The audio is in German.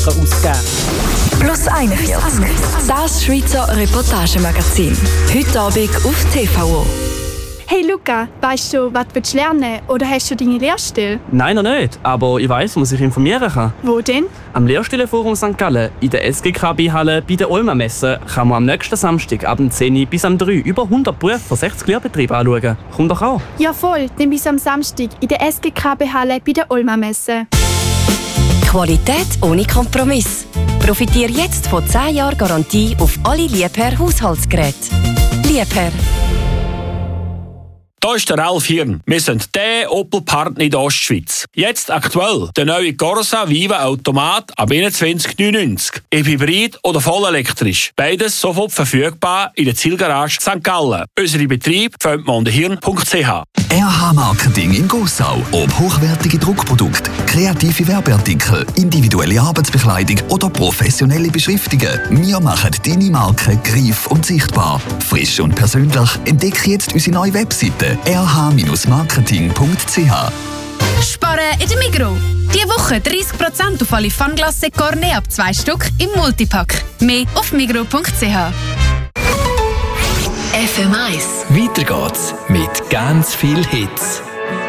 Franken ausgeben. Plus 41. Das Schweizer Reportagemagazin. Heute Abend auf TVO. Hey Luca, weißt du, was willst du lernen? Oder hast du deine Lehrstelle? Nein, noch nicht. Aber ich weiss, wo man sich informieren kann. Wo denn? Am Lehrstellenforum St. Gallen, in der SGKB-Halle bei der Olma-Messe, kann man am nächsten Samstag ab 10 Uhr bis 3 über 100 Berufe für 60 Lehrbetriebe anschauen. Komm doch auch. Ja voll, dann bis am Samstag in der SGKB-Halle bei der Olma-Messe. Qualität ohne Kompromiss. Profitiere jetzt von 10 Jahren Garantie auf alle Liebherr Haushaltsgeräte. Liebherr. Da ist der Ralf Hirn. Wir sind der Opel-Partner in der Ostschweiz. Jetzt aktuell der neue Corsa Viva Automat ab 21,99. Ob Hybrid oder voll elektrisch. Beides sofort verfügbar in der Zielgarage St. Gallen. Unsere Betriebe findet man unter hirn.ch. RH Marketing in Gossau. Ob hochwertige Druckprodukte, kreative Werbeartikel, individuelle Arbeitsbekleidung oder professionelle Beschriftungen. Wir machen deine Marke greif und sichtbar. Frisch und persönlich. Entdecke jetzt unsere neue Webseite rh-marketing.ch. Sparen in der Migros. Diese Woche 30% auf alle Fanglasse Cornet ab 2 Stück im Multipack. Mehr auf migros.ch. FM1. Weiter geht's mit ganz viel Hits.